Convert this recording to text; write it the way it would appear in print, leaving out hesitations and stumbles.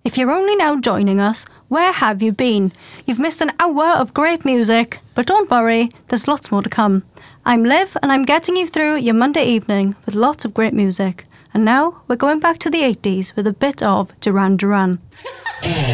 If you're only now joining us, where have you been? You've missed an hour of great music, but don't worry, there's lots more to come. I'm Liv, and I'm getting you through your Monday evening with lots of great music. And now, we're going back to the 80s with a bit of Duran Duran.